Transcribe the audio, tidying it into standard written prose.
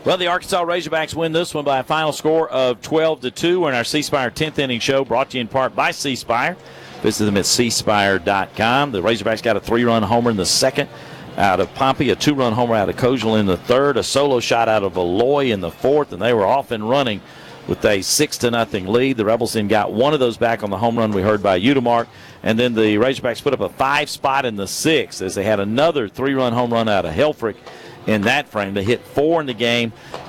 Well, the Arkansas Razorbacks win this one by a final score of 12-2. We're in our C Spire 10th inning show, brought to you in part by C Spire. Visit them at cspire.com. The Razorbacks got a 3-run homer in the second out of Pompey, a 2-run homer out of Kogel in the third, a solo shot out of Aloy in the fourth, and they were off and running with a 6-0 lead. The Rebels then got one of those back on the home run we heard by Udemark, and then the Razorbacks put up a 5 spot in the sixth as they had another 3-run home run out of Helfrich in that frame. They hit 4 in the game.